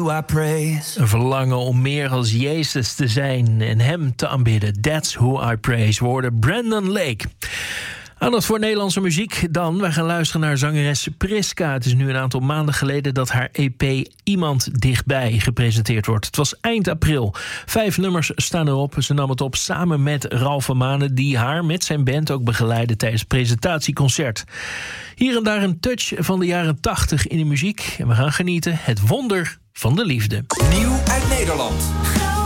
I praise. Een verlangen om meer als Jezus te zijn en hem te aanbidden. That's who I praise. We hoorden Brandon Lake. Aandacht voor Nederlandse muziek dan. Wij gaan luisteren naar zangeres Priska. Het is nu een aantal maanden geleden dat haar EP Iemand Dichtbij gepresenteerd wordt. Het was eind april. 5 nummers staan erop. Ze nam het op samen met Ralf van Manen, die haar met zijn band ook begeleidde tijdens het presentatieconcert. Hier en daar een touch van de jaren 80 in de muziek. En we gaan genieten. Het wonder van de liefde. Nieuw uit Nederland.